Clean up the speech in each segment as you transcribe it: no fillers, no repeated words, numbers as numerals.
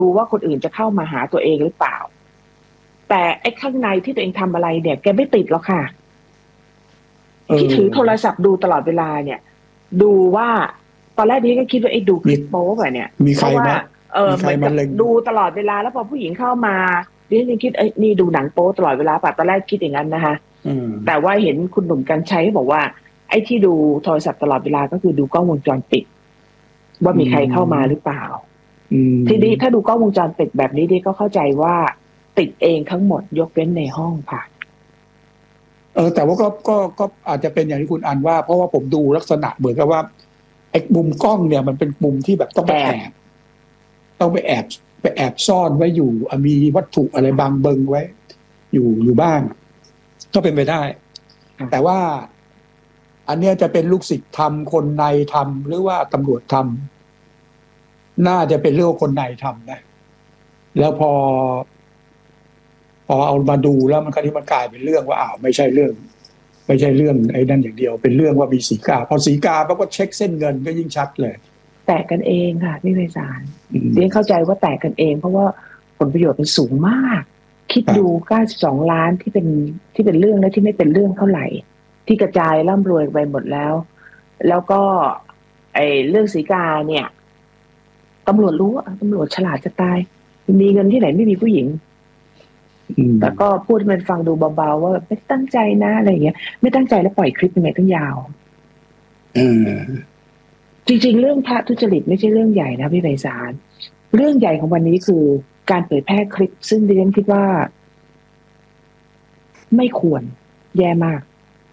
ดูว่าคนอื่นจะเข้ามาหาตัวเองหรือเปล่าแต่ไอ้ข้างในที่ตัวเองทำอะไรเนี่ยแกไม่ติดหรอกค่ะที่ถือโทรศัพท์ดูตลอดเวลาเนี่ยดูว่าตอนแรกนี้ก็คิดว่าไอ้ดูคลิปโป๊ป่ะเนี่ยเพราะว่าเหมือนกับดูตลอดเวลาแล้วพอผู้หญิงเข้ามาดิฉันคิดนี่ดูหนังโป๊ตลอดเวลาป่ะตอนแรกคิดอย่างนั้นนะคะแต่ว่าเห็นคุณหนุ่มกรรชัยบอกว่าไอ้ที่ดูโทรศัพท์ตลอดเวลาก็คือดูกล้องวงจรปิดว่ามีใครเข้ามาหรือเปล่าทีนี้ถ้าดูกล้องวงจรปิดแบบนี้ดิก็เข้าใจว่าติดเองทั้งหมดยกเว้นในห้องค่ะแต่ว่าก็อาจจะเป็นอย่างที่คุณอันว่าเพราะว่าผมดูลักษณะเหมือนกับว่าไอ้มุมกล้องเนี่ยมันเป็นมุมที่แบบต้องไปแอบซ่อนไว้อยู่มีวัตถุอะไรบางเบิงไว้อยู่บ้างก็เป็นไปได้แต่ว่าอันเนี้ยจะเป็นลูกศิษย์ทำคนในทำหรือว่าตำรวจทำน่าจะเป็นเรื่องคนในทำนะแล้วพอเอามาดูแล้วมันกลายเป็นเรื่องว่าไม่ใช่เรื่องไอ้นั่นอย่างเดียวเป็นเรื่องว่ามีสีกาพอสีกาปั๊บก็เช็คเส้นเงินก็ยิ่งชัดเลยแตกกันเองค่ะพี่ไพศาลเรียนเข้าใจว่าแตกกันเองเพราะว่าผลประโยชน์มันสูงมากคิดดู92 ล้านที่เป็นเรื่องและที่ไม่เป็นเรื่องเท่าไหร่ที่กระจายร่ำรวยไปหมดแล้วก็ไอ้เรื่องสีกาเนี่ยตำรวจรู้ตำรวจฉลาดจะตายมีเงินที่ไหนไม่มีผู้หญิงแต่ก็พูดมันฟังดูเบาๆว่าไม่ตั้งใจนะอะไรอย่างเงี้ยไม่ตั้งใจแล้วปล่อยคลิปยังไงตั้งยาวจริงๆเรื่องพระทุจริตไม่ใช่เรื่องใหญ่นะพี่ไพศาลเรื่องใหญ่ของวันนี้คือการเผยแพร่คลิปซึ่งดิฉันคิดว่าไม่ควรแย่มาก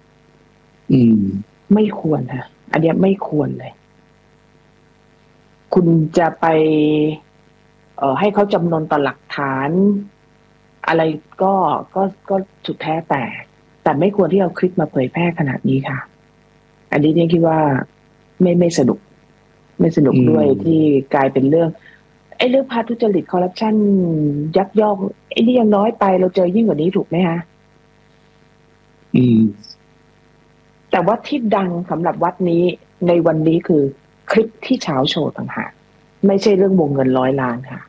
ไม่ควรค่ะอันนี้ไม่ควรเลยคุณจะไปให้เขาจำนนต่อหลักฐานอะไรก็สุดแท้แต่ไม่ควรที่เอาคลิปมาเผยแพร่ขนาดนี้ค่ะอันนี้เนี่ยคิดว่าไม่สนุกด้วยที่กลายเป็นเรื่องไอ้เรื่องพาทุจริตคอร์รัปชันยักยอกไอ้นี่ยังน้อยไปเราเจอยิ่งกว่านี้ถูกไหมคะแต่ว่าที่ดังสำหรับวัดนี้ในวันนี้คือคลิปที่เช้าโชว์ต่างหากไม่ใช่เรื่องวงเงิน100 ล้านค่ะ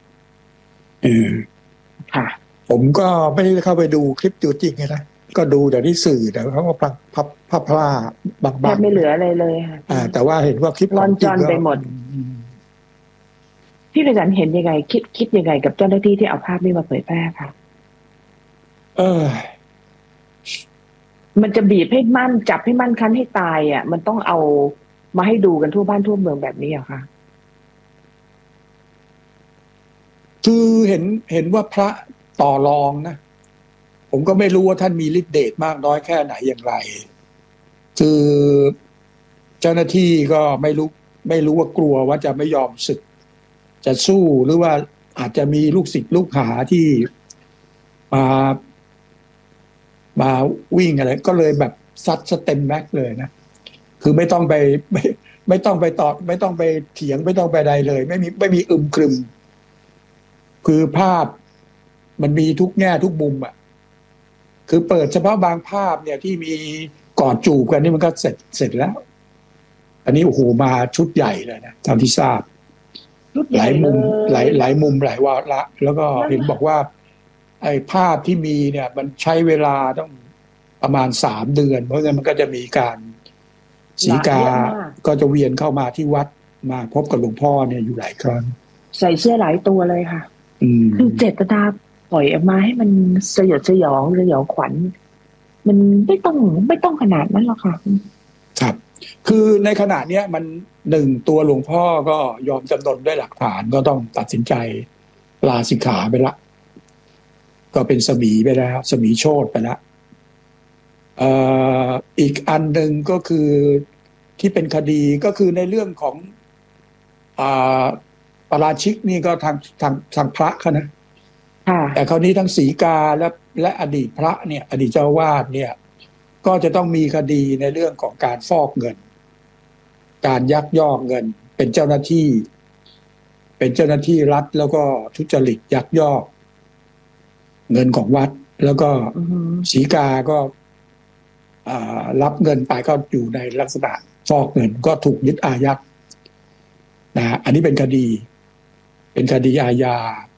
ค่ะผมก็ไม่ได้เข้าไปดูคลิปจริงนะก็ดูแต่ที่สื่อแต่เขาก็พับพลาบางแทบไม่เหลืออะไรเลยค่ะแต่ว่าเห็นว่าคลิปร่อนจอนไปหมดพี่ไพศาลเห็นยังไงคิดยังไงกับเจ้าหน้าที่ที่เอาภาพนี้มาเผยแพร่ค่ะมันจะบีบให้มั่นจับให้มั่นคั้นให้ตายมันต้องเอามาให้ดูกันทั่วบ้านทั่วเมืองแบบนี้เหรอคะคือเห็นว่าพระต่อรองนะผมก็ไม่รู้ว่าท่านมีฤทธิ์เดชมากน้อยแค่ไหนอย่างไรคือเจ้าหน้าที่ก็ไม่รู้ว่ากลัวว่าจะไม่ยอมสึกจะสู้หรือว่าอาจจะมีลูกศิษย์ลูกหาที่มาวิ่งอะไรก็เลยแบบซัดเต็มแม็กเลยนะคือไม่ต้องไปไม่ต้องไปตอบไม่ต้องไปเถียงไม่ต้องไปใดเลยไม่มีครึมคือภาพมันมีทุกแง่ทุกมุมคือเปิดเฉพาะบางภาพเนี่ยที่มีกอดจูบกันนี่มันก็เสร็จแล้วอันนี้โอ้โหมาชุดใหญ่เลยนะตามที่ทราบหลายมุมหลายมุมหลายวาระแล้วก็เห็นบอกว่าไอ้ภาพที่มีเนี่ยมันใช้เวลาต้องประมาณ3 เดือนเพราะงั้นมันก็จะมีการสีกาก็จะเวียนเข้ามาที่วัดมาพบกับหลวงพ่อเนี่ยอยู่หลายครั้งใส่เสื้อหลายตัวเลยค่ะคือเจตนาปล่อยออกมาให้มันสยดสยองขวัญมันไม่ต้องขนาดนั้นหรอกค่ะครับคือในขณะนี้มันตัวหลวงพ่อก็ยอมจำนนด้วยหลักฐานก็ต้องตัดสินใจลาสิกขาไปละก็เป็นสมีไปแล้วสมีโชติไปแล้วอีกอันหนึ่งก็คือที่เป็นคดีก็คือในเรื่องของปาราชิกนี่ก็ทางพระเขานะแต่คราวนี้ทั้งศรีกาและอดีตพระเนี่ยอดีตเจ้าวาดเนี่ยก็จะต้องมีคดีในเรื่องของการฟอกเงินการยักยอกเงินเป็นเจ้าหน้าที่รัฐแล้วก็ทุจริตยักยอกเงินของวัดแล้วก็ศรีกาก็รับเงินไปก็อยู่ในลักษณะฟอกเงินก็ถูกยึดอายัดนะอันนี้เป็นคดีเป็นคดีอาญา